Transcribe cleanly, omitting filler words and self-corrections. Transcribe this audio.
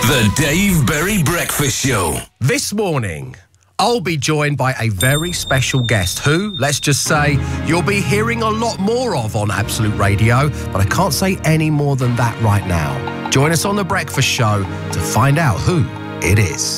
The Dave Berry Breakfast Show. This morning, I'll be joined by a very special guest who, let's just say, you'll be hearing a lot more of on Absolute Radio, but I can't say any more than that right now. Join us on The Breakfast Show to find out who it is.